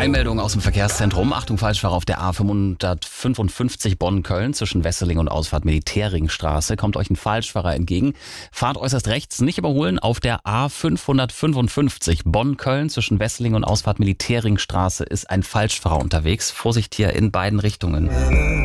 Eilmeldung aus dem Verkehrszentrum. Achtung, Falschfahrer auf der A555 Bonn-Köln zwischen Wesseling und Ausfahrt Militärringstraße. Kommt euch ein Falschfahrer entgegen. Fahrt äußerst rechts, nicht überholen. Auf der A555 Bonn-Köln zwischen Wesseling und Ausfahrt Militärringstraße ist ein Falschfahrer unterwegs. Vorsicht hier in beiden Richtungen.